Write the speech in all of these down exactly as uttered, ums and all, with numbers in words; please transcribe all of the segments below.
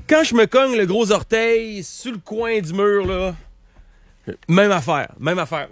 Quand je me cogne le gros orteil sur le coin du mur, là, même affaire, même affaire.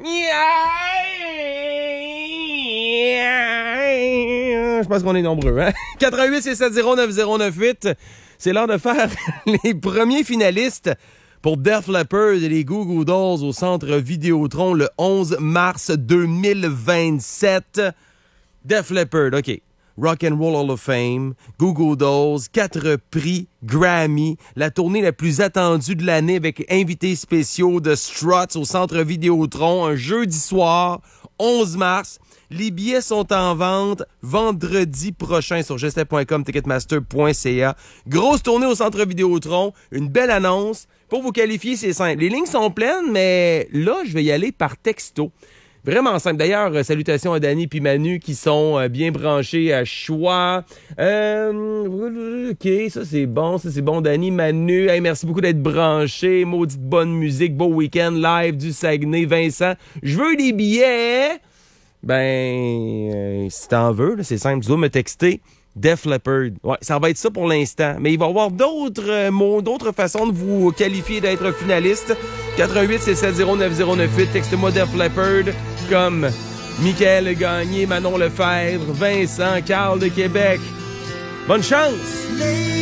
Je pense qu'on est nombreux, hein? quatre un huit, six sept zéro, neuf zéro neuf huit. C'est l'heure de faire les premiers finalistes pour Def Leppard et les Goo Goo Dolls au Centre Vidéotron le onze mars deux mille vingt-sept. Def Leppard, OK. Rock and Roll Hall of Fame, Goo Goo Dolls, quatre prix Grammy, la tournée la plus attendue de l'année avec invités spéciaux de Struts au Centre Vidéotron, un jeudi soir, onze mars. Les billets sont en vente vendredi prochain sur gestet point com, ticketmaster point c a. Grosse tournée au Centre Vidéotron, une belle annonce. Pour vous qualifier, c'est simple. Les lignes sont pleines, mais là, je vais y aller par texto. Vraiment simple. D'ailleurs, euh, salutations à Danny puis Manu qui sont euh, bien branchés à Choix. Euh, OK, ça c'est bon, ça c'est bon. Danny, Manu, hey, merci beaucoup d'être branchés. Maudite bonne musique, beau week-end live du Saguenay. Vincent, je veux des billets. Ben, euh, si t'en veux, là, c'est simple. Tu dois me texter Def Leppard. Ouais, ça va être ça pour l'instant. Mais il va y avoir d'autres euh, mots, d'autres façons de vous qualifier d'être finaliste. quatre un huit, six sept zéro, neuf zéro neuf huit. Texte-moi Def Leppard comme Michael Gagné, Manon Lefebvre, Vincent, Carl de Québec. Bonne chance!